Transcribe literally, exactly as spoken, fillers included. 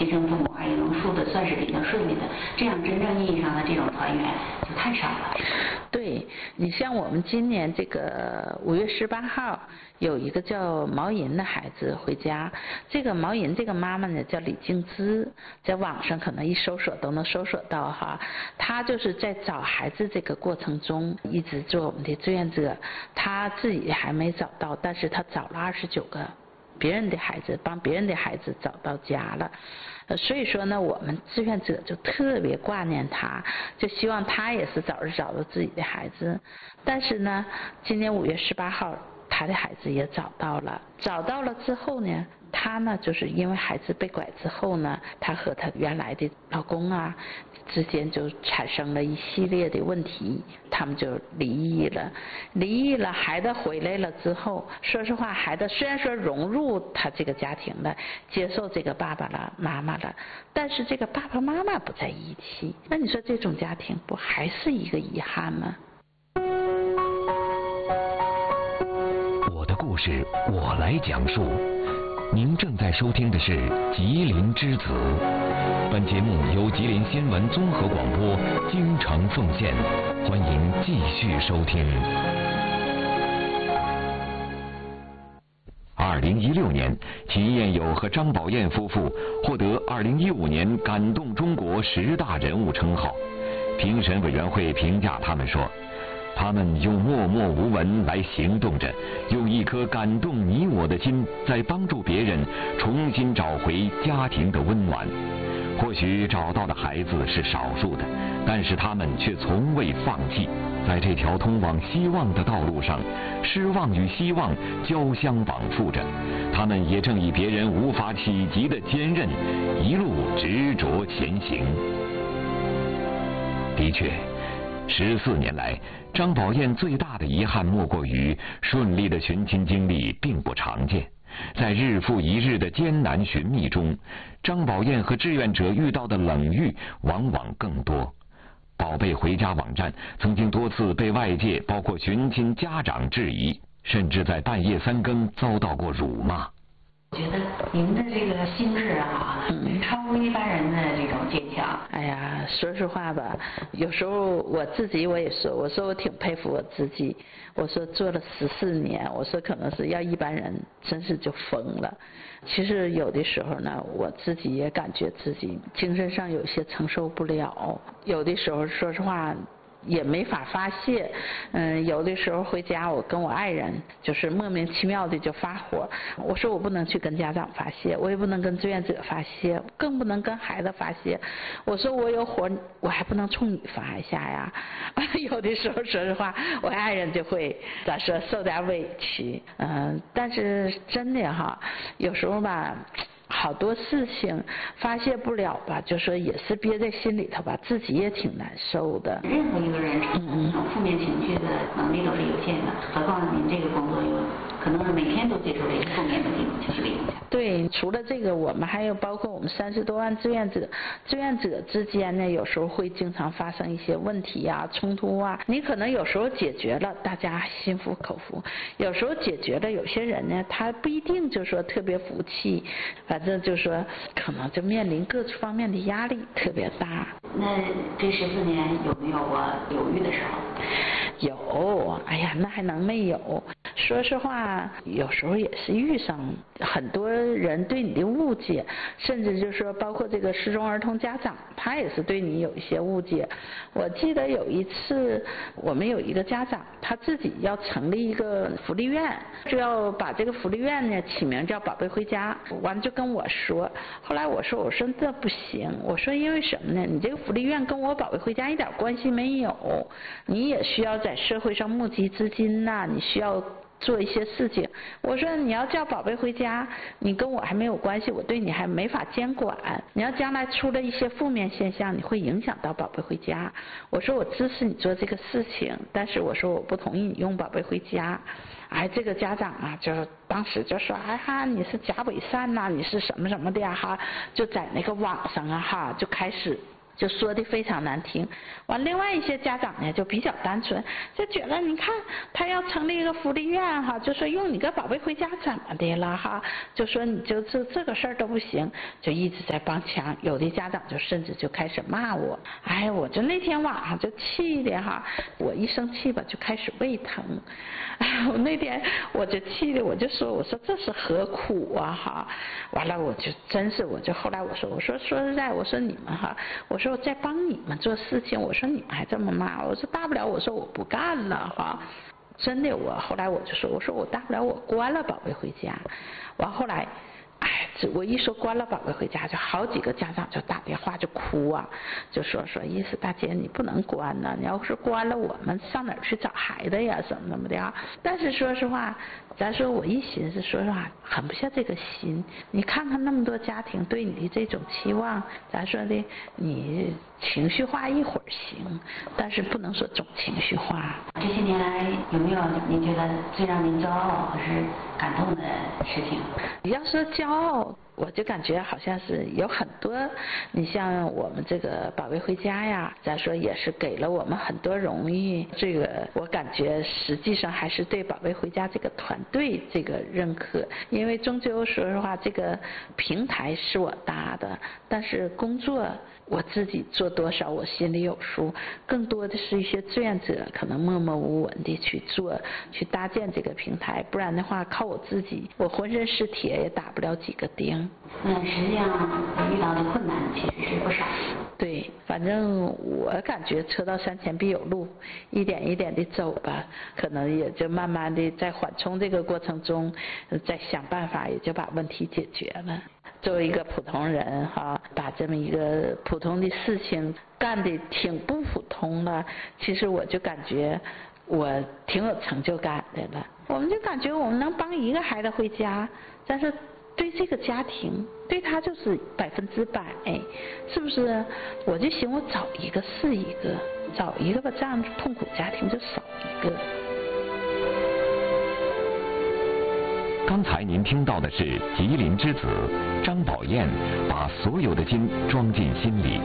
亲生父母啊也能说的算是比较顺利的，这样真正意义上的这种团圆就太少了。 对，你像我们今年这个五月十八号有一个叫毛银的孩子回家，这个毛银这个妈妈呢叫李静姿，在网上可能一搜索都能搜索到哈。她就是在找孩子这个过程中一直做我们的志愿者，她自己还没找到，但是她找了二十九个别人的孩子，帮别人的孩子找到家了。呃，所以说呢，我们志愿者就特别挂念他，就希望他也是早日找到自己的孩子。但是呢，今年五月十八号，他的孩子也找到了。找到了之后呢，他呢就是因为孩子被拐之后呢，他和他原来的老公啊之间就产生了一系列的问题，他们就离异了。离异了，孩子回来了之后，说实话，孩子虽然说融入他这个家庭了，接受这个爸爸了、妈妈了，但是这个爸爸妈妈不在一起，那你说这种家庭不还是一个遗憾吗？ 我的故事我来讲述。您正在收听的是《吉林之子》，本节目由吉林新闻综合广播京城奉献，欢迎继续收听。二零一六年，秦彦友和张宝燕夫妇获得二零一五年感动中国十大人物称号。评审委员会评价他们说，他们用默默无闻来行动着，用一颗感动你我的心，在帮助别人重新找回家庭的温暖。或许找到的孩子是少数的，但是他们却从未放弃。在这条通往希望的道路上，失望与希望交相往复着，他们也正以别人无法企及的坚韧，一路执着前行。的确，十四年来，张宝燕最大的遗憾莫过于顺利的寻亲经历并不常见。在日复一日的艰难寻觅中，张宝燕和志愿者遇到的冷遇往往更多。宝贝回家网站曾经多次被外界包括寻亲家长质疑，甚至在半夜三更遭到过辱骂。 我觉得您的这个心智啊，嗯，超乎一般人的这种坚强。 哎呀，说实话吧，有时候我自己我也说，我说我挺佩服我自己。我说做了十四年，我说可能是要一般人真是就疯了。其实有的时候呢，我自己也感觉自己精神上有些承受不了，有的时候说实话也没法发泄。嗯，有的时候回家我跟我爱人就是莫名其妙的就发火，我说我不能去跟家长发泄，我也不能跟志愿者发泄，更不能跟孩子发泄。我说我有火我还不能冲你发一下呀。有的时候说实话我爱人就会咋说受点委屈。嗯，但是真的哈，有时候吧好多事情发泄不了吧，就说也是憋在心里头吧，自己也挺难受的。 任何一个人承受这种负面情绪的能力都是有限的，何况您这个工作有可能是每天都接触这些负面的这种情绪的影响。 对，除了这个，我们还有包括我们三十多万志愿者，志愿者之间呢，有时候会经常发生一些问题啊、冲突啊。你可能有时候解决了，大家心服口服；有时候解决了，有些人呢，他不一定就说特别服气。反正就说可能就面临各方面的压力特别大。 那这十四年有没有过犹豫的时候？ 有，哎呀，那还能没有？说实话，有时候也是遇上很多人对你的误解，甚至就是说包括这个失踪儿童家长，他也是对你有一些误解。我记得有一次我们有一个家长，他自己要成立一个福利院，就要把这个福利院呢起名叫宝贝回家，完了就跟我说。后来我说我说这不行，我说因为什么呢？你这个福利院跟我宝贝回家一点关系没有，你也需要在社会上募集资金呐、啊，你需要做一些事情。我说你要叫宝贝回家，你跟我还没有关系，我对你还没法监管。你要将来出了一些负面现象，你会影响到宝贝回家。我说我支持你做这个事情，但是我说我不同意你用宝贝回家。哎，这个家长啊，就是当时就说，哎哈，你是假伪善呐、啊，你是什么什么的呀哈，就在那个网上啊哈，就开始就说的非常难听。完，另外一些家长呢就比较单纯，就觉得你看他要成立一个福利院哈，就说用你个宝贝回家怎么的了哈，就说你就这这个事儿都不行，就一直在帮腔。有的家长就甚至就开始骂我，哎，我就那天晚上就气的哈，我一生气吧就开始胃疼，哎，我那天我就气的我就说，我说这是何苦啊哈，完了我就真是我就后来我说我说说实在我说你们哈，我说我在帮你们做事情，我说你们还这么骂，我说大不了我说我不干了哈。真的，我后来我就说，我说我大不了我关了宝贝回家。完后来，哎，我一说关了宝贝回家，就好几个家长就打电话就哭啊，就说说意思大姐你不能关呢，你要是关了我们上哪儿去找孩子呀，怎么怎么的。但是说实话，咱说我一寻思，说实话狠不下这个心。你看看那么多家庭对你的这种期望，咱说的你情绪化一会儿行，但是不能说总情绪化。 这些年来有没有您觉得最让您骄傲或是感动的事情？ 你要说骄傲，我就感觉好像是有很多，你像我们这个宝贝回家呀，咱说也是给了我们很多荣誉。这个我感觉实际上还是对宝贝回家这个团队这个认可，因为终究说实话，这个平台是我搭的，但是工作我自己做多少我心里有数，更多的是一些志愿者可能默默无闻的去做，去搭建这个平台，不然的话靠我自己我浑身是铁也打不了几个钉。 嗯，实际上遇到的困难其实是不少。 对，反正我感觉车到山前必有路，一点一点的走吧，可能也就慢慢的在缓冲这个过程中再想办法，也就把问题解决了。作为一个普通人哈，把这么一个普通的事情干得挺不普通了，其实我就感觉我挺有成就感的了。我们就感觉我们能帮一个孩子回家，但是对这个家庭对他就是百分之百，是不是？我就寻我找一个是一个，找一个吧，这样痛苦家庭就少一个。 刚才您听到的是吉林之子张宝燕把所有的金装进心里。